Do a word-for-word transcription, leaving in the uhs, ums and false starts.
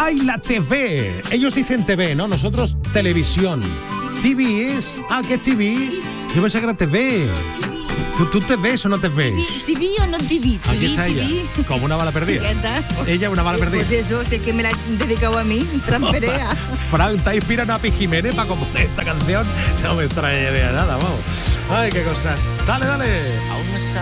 ¡Ay, la T V! Ellos dicen T V, ¿no? Nosotros televisión. T V es... Ah, ¿qué es T V? Yo pensé que era T V. ¿Tú, ¿Tú te ves o no te ves? ¿T V o no T V? Aquí está ella, como una bala perdida. Ella una bala perdida. Pues eso, sé que me la han dedicado a mí, Fran Perea. Fran, ¿te inspirado a Pi Jiménez para componer esta canción? No me trae idea nada, vamos. Ay, qué cosas. Dale, dale.